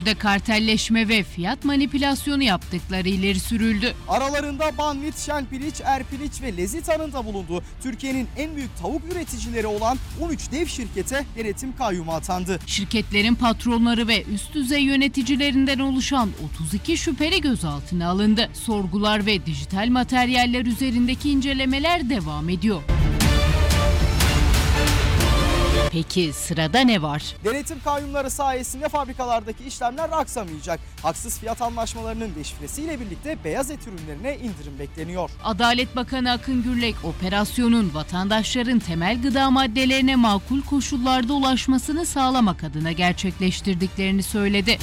de kartelleşme ve fiyat manipülasyonu yaptıkları ileri sürüldü. Aralarında Banvit, Şenpiliç, Erpiliç ve Lezitan'ın da bulunduğu Türkiye'nin en büyük tavuk üreticileri olan 13 dev şirkete denetim kayyumu atandı. Şirketlerin patronları ve üst düzey yöneticilerinden oluşan 32 şüpheli gözaltına alındı. Sorgular ve dijital materyaller üzerindeki incelemeler devam ediyor. Peki sırada ne var? Denetim kayyumları sayesinde fabrikalardaki işlemler aksamayacak. Haksız fiyat anlaşmalarının deşifresiyle birlikte beyaz et ürünlerine indirim bekleniyor. Adalet Bakanı Akın Gürlek, operasyonun vatandaşların temel gıda maddelerine makul koşullarda ulaşmasını sağlamak adına gerçekleştirdiklerini söyledi.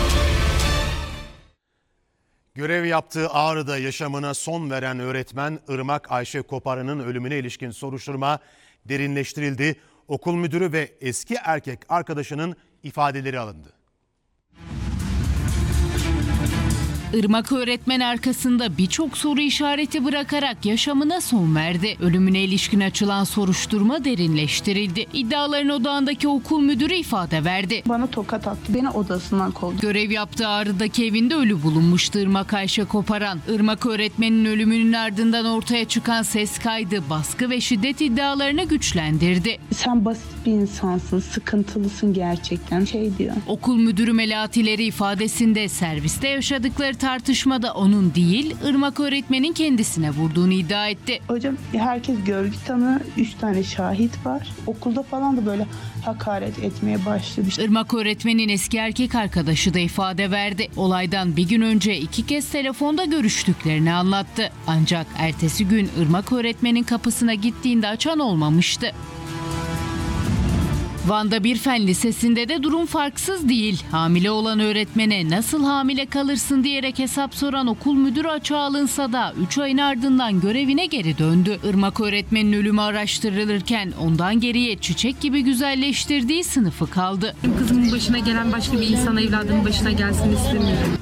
Görev yaptığı Ağrı'da yaşamına son veren öğretmen Irmak Ayşe Koparan'ın ölümüne ilişkin soruşturma derinleştirildi. Okul müdürü ve eski erkek arkadaşının ifadeleri alındı. Irmak öğretmen arkasında birçok soru işareti bırakarak yaşamına son verdi. Ölümüne ilişkin açılan soruşturma derinleştirildi. İddiaların odağındaki okul müdürü ifade verdi. Bana tokat attı. Beni odasından kovdu. Görev yaptığı Ağrı'daki evinde ölü bulunmuştu Irmak Ayşe Koparan. Irmak öğretmenin ölümünün ardından ortaya çıkan ses kaydı baskı ve şiddet iddialarını güçlendirdi. Sen basit bir insansın, sıkıntılısın gerçekten diyor. Okul müdürü Melatileri ifadesinde serviste yaşadıkları tartışmada onun değil, Irmak öğretmenin kendisine vurduğunu iddia etti. Hocam herkes görgü tanığı, 3 tane şahit var. Okulda falan da böyle hakaret etmeye başladı. Irmak öğretmenin eski erkek arkadaşı da ifade verdi. Olaydan bir gün önce 2 kez telefonda görüştüklerini anlattı. Ancak ertesi gün Irmak öğretmenin kapısına gittiğinde açan olmamıştı. Van'da bir fen lisesinde de durum farksız değil. Hamile olan öğretmene nasıl hamile kalırsın diyerek hesap soran okul müdürü açığa alınsa da 3 ayın ardından görevine geri döndü. Irmak öğretmenin ölümü araştırılırken ondan geriye çiçek gibi güzelleştirdiği sınıfı kaldı. Kızımın başına gelen başka bir insan evladının başına gelsin istemiyorum.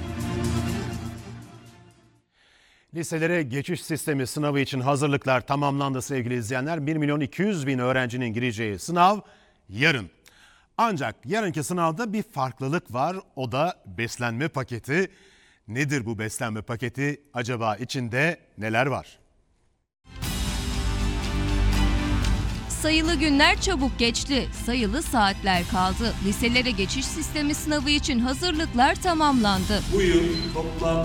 Liselere geçiş sistemi sınavı için hazırlıklar tamamlandı sevgili izleyenler. 1.200.000 öğrencinin gireceği sınav yarın. Ancak yarınki sınavda bir farklılık var. O da beslenme paketi. Nedir bu beslenme paketi? Acaba içinde neler var? Sayılı günler çabuk geçti. Sayılı saatler kaldı. Liselere geçiş sistemi sınavı için hazırlıklar tamamlandı. Bu yıl toplam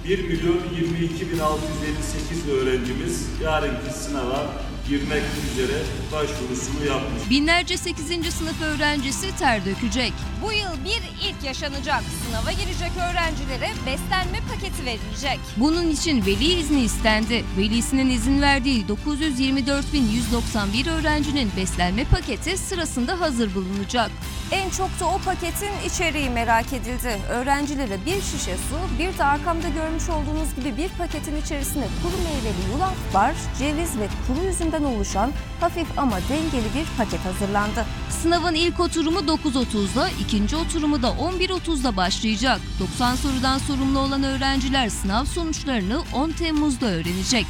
1.022.658 öğrencimiz yarınki sınava girmek üzere başvurusunu yapmış. Binlerce 8. sınıf öğrencisi ter dökecek. Bu yıl bir ilk yaşanacak. Sınava girecek öğrencilere beslenme paketi verilecek. Bunun için veli izni istendi. Velisinin izin verdiği 924.191 öğrencinin beslenme paketi sırasında hazır bulunacak. En çok da o paketin içeriği merak edildi. Öğrencilere bir şişe su, bir de arkamda görmüş olduğunuz gibi bir paketin içerisinde kuru meyveli yulaf var, ceviz ve kuru üzümden oluşan hafif ama dengeli bir paket hazırlandı. Sınavın ilk oturumu 9.30'da, ikinci oturumu da 11.30'da başlayacak. 90 sorudan sorumlu olan öğrenciler sınav sonuçlarını 10 Temmuz'da öğrenecek.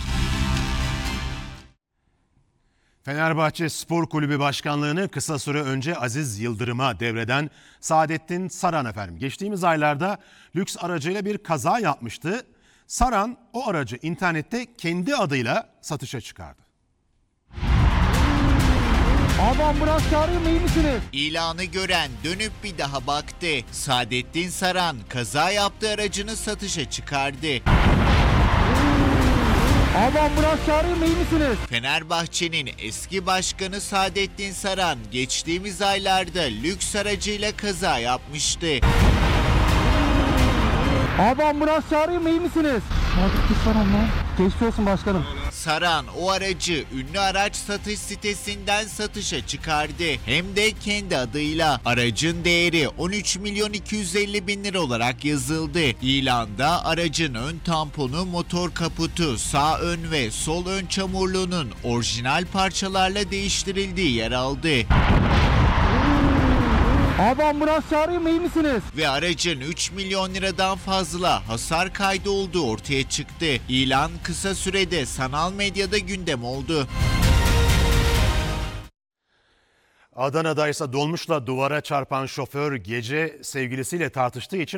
Fenerbahçe Spor Kulübü Başkanlığı'nı kısa süre önce Aziz Yıldırım'a devreden Saadettin Saran efendim geçtiğimiz aylarda lüks aracıyla bir kaza yapmıştı. Saran o aracı internette kendi adıyla satışa çıkardı. Abi ambulans çağırıyor mu, iyi misiniz? İlanı gören dönüp bir daha baktı. Saadettin Saran kaza yaptığı aracını satışa çıkardı. Abi ambulans çağırıyor mu, iyi misiniz? Fenerbahçe'nin eski başkanı Saadettin Saran geçtiğimiz aylarda lüks aracıyla kaza yapmıştı. Abi ambulans çağırıyor mu, iyi misiniz? Geçmiş olsun başkanım. Saran o aracı ünlü araç satış sitesinden satışa çıkardı. Hem de kendi adıyla. Aracın değeri 13.250.000 lira olarak yazıldı. İlanda aracın ön tamponu, motor kaputu, sağ ön ve sol ön çamurluğunun orijinal parçalarla değiştirildiği yer aldı. Abi ambulans çağırıyor mu, iyi misiniz? Ve aracın 3 milyon liradan fazla hasar kaydı olduğu ortaya çıktı. İlan kısa sürede sanal medyada gündem oldu. Adana'da ise dolmuşla duvara çarpan şoför gece sevgilisiyle tartıştığı için